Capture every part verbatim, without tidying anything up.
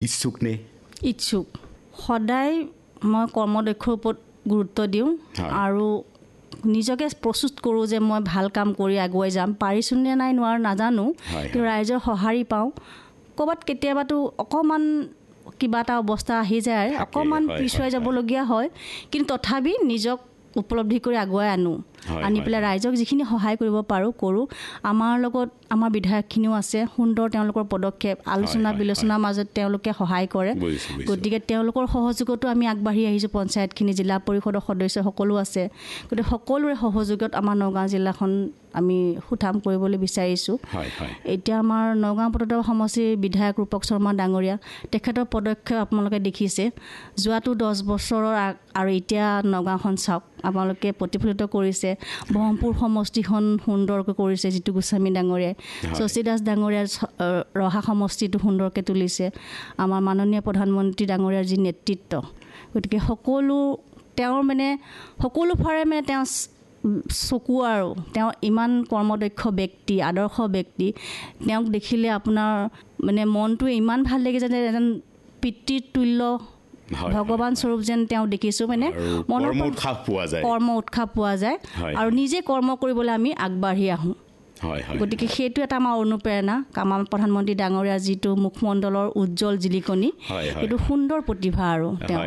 ইচ্ছুক নে? ইচ্ছুক। সদায় মই কৰ্মদক্ষৰ ওপৰত গুৰুত্ব দিওঁ আৰু নিজকে প্ৰস্তুত কৰোঁ যে মই ভাল কাম কৰি আগুৱাই যাম। পাৰিছোঁ নে নাই নোৱাৰো নাজানো, কিন্তু ৰাইজৰ সঁহাৰি পাওঁ। ক'ৰবাত কেতিয়াবাতো অকণমান কিবা এটা অৱস্থা আহি যায়, অকণমান পিছুৱাই যাবলগীয়া হয়, কিন্তু তথাপি নিজক উপলব্ধি কৰি আগুৱাই আনো। আনি পেলাই ৰাইজক যিখিনি সহায় কৰিব পাৰোঁ কৰোঁ। আমাৰ লগত আমাৰ বিধায়কখিনিও আছে, সুন্দৰ তেওঁলোকৰ পদক্ষেপ, আলোচনা বিলোচনাৰ মাজত তেওঁলোকে সহায় কৰে। গতিকে তেওঁলোকৰ সহযোগতো আমি আগবাঢ়ি আহিছোঁ। পঞ্চায়তখিনি, জিলা পৰিষদৰ সদস্য সকলো আছে। গতিকে সকলোৰে সহযোগত আমাৰ নগাঁও জিলাখন আমি সুঠাম কৰিবলৈ বিচাৰিছোঁ। এতিয়া আমাৰ নগাঁও পটদৰা সমষ্টিৰ বিধায়ক ৰূপক শৰ্মা ডাঙৰীয়া, তেখেতৰ পদক্ষেপ আপোনালোকে দেখিছে। যোৱাটো দহ বছৰৰ আৰু এতিয়া নগাঁওখন চাওক, আপোনালোকে প্ৰতিফলিত কৰিছে। ব্ৰহ্মপুৰ সমষ্টিখন সুন্দৰকৈ কৰিছে জিতু গোস্বামী ডাঙৰীয়াই। শশী দাস ডাঙৰীয়াৰ ৰহা সমষ্টিটো সুন্দৰকৈ তুলিছে। আমাৰ মাননীয় প্ৰধানমন্ত্ৰী ডাঙৰীয়াৰ যি নেতৃত্ব, গতিকে সকলো তেওঁৰ মানে সকলো ফালে মানে তেওঁ চকু আৰু তেওঁ ইমান কৰ্মদক্ষ ব্যক্তি, আদৰ্শ ব্যক্তি। তেওঁক দেখিলে আপোনাৰ মানে মনটো ইমান ভাল লাগি যায়, এজন পিতৃতুল্য ভগৱান স্বৰূপ যেন তেওঁ দেখিছোঁ। মানে মনৰ উৎসাহ পোৱা যায়, কৰ্ম উৎসাহ পোৱা যায় আৰু নিজে কৰ্ম কৰিবলৈ আমি আগবাঢ়ি আহোঁ। গতিকে সেইটো এটা আমাৰ অনুপ্ৰেৰণা। আমাৰ প্ৰধানমন্ত্ৰী ডাঙৰীয়াৰ যিটো মুখমণ্ডলৰ উজ্জ্বল জিলিকনি, সেইটো সুন্দৰ প্ৰতিভা আৰু তেওঁ।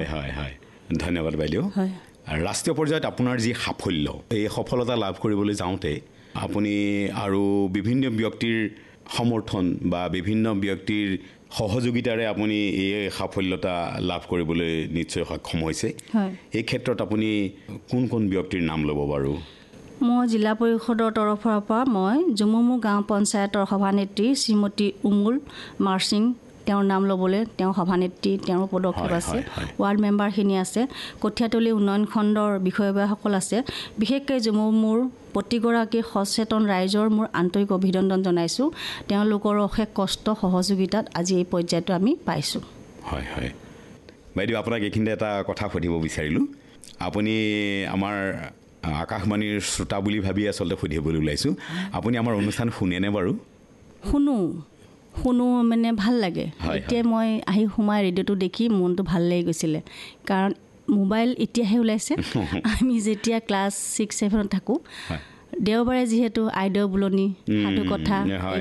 ধন্যবাদ বাইদেউ। ৰাষ্ট্ৰীয় পৰ্যায়ত আপোনাৰ যি সাফল্য, এই সফলতা লাভ কৰিবলৈ যাওঁতে আপুনি আৰু বিভিন্ন ব্যক্তিৰ সমৰ্থন বা বিভিন্ন ব্যক্তিৰ সহযোগিতাৰে আপুনি এই সাফল্যতা লাভ কৰিবলৈ নিশ্চয় সক্ষম হৈছে। এই ক্ষেত্ৰত আপুনি কোন কোন ব্যক্তিৰ নাম ল'ব বাৰু? মই জিলা পৰিষদৰ তৰফৰ পৰা মই জুমুমু গাঁও পঞ্চায়তৰ সভানেত্ৰী শ্ৰীমতী উমুল মাৰ্চিং, তেওঁৰ নাম ল'বলৈ তেওঁ সভানেত্ৰী, তেওঁৰ পদক্ষেপ আছে। ৱাৰ্ড মেম্বাৰখিনি আছে, কঠীয়াতলী উন্নয়ন খণ্ডৰ বিষয়ববীয়াসকল আছে। বিশেষকৈ জুমুমুৰ প্ৰতিগৰাকী সচেতন ৰাইজৰ মোৰ আন্তৰিক অভিনন্দন জনাইছোঁ। তেওঁলোকৰ অশেষ কষ্ট সহযোগিতাত আজি এই পৰ্যায়টো আমি পাইছোঁ। হয় হয় বাইদেউ, আপোনাক এইখিনিতে এটা কথা সুধিব বিচাৰিলোঁ। আপুনি আমাৰ আকাশবাণীৰ শ্ৰোতা বুলি ভাবি আচলতে সুধিবলৈ ওলাইছোঁ, আপুনি আমাৰ অনুষ্ঠান শুনেনে বাৰু? শুনো শুনো মানে ভাল লাগে। এতিয়া মই আহি সোমাই ৰেডিঅ'টো দেখি মনটো ভাল লাগি গৈছিলে, কাৰণ মোবাইল এতিয়াহে ওলাইছে। আমি যেতিয়া ক্লাছ ছিক্স ছেভেনত থাকোঁ, দেওবাৰে যিহেতু আইদেউ বুলনি, সাধু কথা,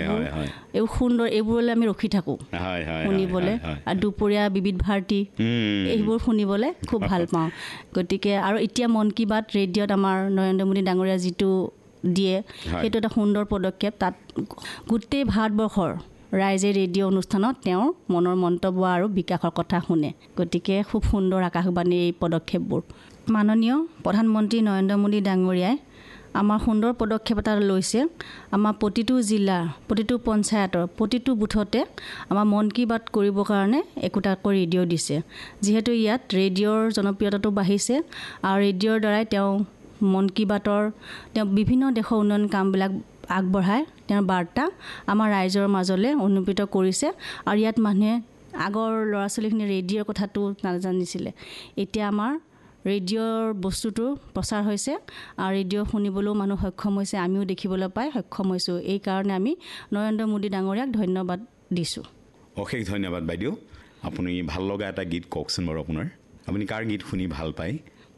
এইবোৰ সুন্দৰ, এইবোৰলৈ আমি ৰখি থাকোঁ শুনিবলৈ। আৰু দুপৰীয়া বিবিধ ভাৰতী, এইবোৰ শুনিবলৈ খুব ভাল পাওঁ। গতিকে আৰু এতিয়া মন কী বাত ৰেডিঅ'ত আমাৰ নৰেন্দ্ৰ মোদী ডাঙৰীয়া যিটো দিয়ে, সেইটো এটা সুন্দৰ পদক্ষেপ। তাত গোটেই ভাৰতবৰ্ষৰ ৰাইজে ৰেডিঅ' অনুষ্ঠানত তেওঁৰ মনৰ মন্তব্য আৰু বিকাশৰ কথা শুনে। গতিকে খুব সুন্দৰ আকাশবাণীৰ এই পদক্ষেপবোৰ। মাননীয় প্ৰধানমন্ত্ৰী নৰেন্দ্ৰ মোদী ডাঙৰীয়াই আমাৰ সুন্দৰ পদক্ষেপ এটা লৈছে। আমাৰ প্ৰতিটো জিলা, প্ৰতিটো পঞ্চায়তৰ, প্ৰতিটো বুথতে আমাৰ মন কী বাত কৰিবৰ কাৰণে একোটাকৈ ৰেডিঅ' দিছে। যিহেতু ইয়াত ৰেডিঅ'ৰ জনপ্ৰিয়তাটো বাঢ়িছে আৰু ৰেডিঅ'ৰ দ্বাৰাই তেওঁ মন কী বাতৰ তেওঁ বিভিন্ন দেশৰ উন্নয়ন কামবিলাক আগবঢ়াই তেওঁৰ বাৰ্তা আমাৰ ৰাইজৰ মাজলৈ অনুপ্ৰেৰিত কৰিছে। আৰু ইয়াত মানুহে আগৰ ল'ৰা ছোৱালীখিনি ৰেডিঅ'ৰ কথাটো নাজানিছিলে, এতিয়া আমাৰ ৰেডিঅ'ৰ বস্তুটো প্ৰচাৰ হৈছে আৰু ৰেডিঅ' শুনিবলৈও মানুহ সক্ষম হৈছে, আমিও দেখিবলৈ পাই সক্ষম হৈছোঁ। এইকাৰণে আমি নৰেন্দ্ৰ মোদী ডাঙৰীয়াক ধন্যবাদ দিছোঁ। অশেষ ধন্যবাদ বাইদেউ। আপুনি ভাল লগা এটা গীত কওকচোন বাৰু। আপোনাৰ আপুনি কাৰ গীত শুনি ভাল পায়?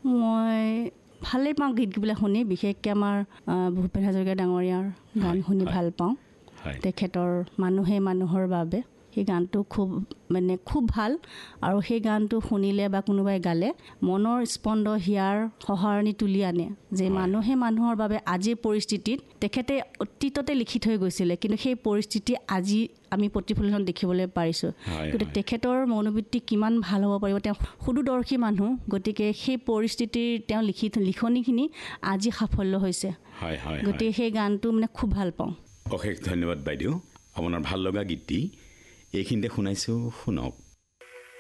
মই ভালেই পাওঁ গীত গাবলৈ শুনি, বিশেষকৈ আমাৰ ভূপেন হাজৰিকা ডাঙৰীয়াৰ গান শুনি ভাল পাওঁ। তেখেতৰ মানুহে মানুহৰ বাবে, সেই গানটো খুব মানে খুব ভাল। আৰু সেই গানটো শুনিলে বা কোনোবাই গালে মনৰ স্পন্দ হিয়াৰ সঁহাৰণি তুলি আনে, যে মানুহে মানুহৰ বাবে আজিৰ পৰিস্থিতিত, তেখেতে অতীততে লিখি থৈ গৈছিলে, কিন্তু সেই পৰিস্থিতি আজি আমি প্ৰতিফলন দেখিবলৈ পাৰিছোঁ। গতিকে তেখেতৰ মনোবৃত্তি কিমান ভাল হ'ব পাৰিব, তেওঁ সুদূৰদৰ্শী মানুহ। গতিকে সেই পৰিস্থিতিৰ তেওঁ লিখি লিখনিখিনি আজি সাফল্য হৈছে। গতিকে সেই গানটো মানে খুব ভাল পাওঁ। অশেষ ধন্যবাদ বাইদেউ। আপোনাৰ ভাল লগা গীতটি এইখিনিতে শুনাইছোঁ, শুনক।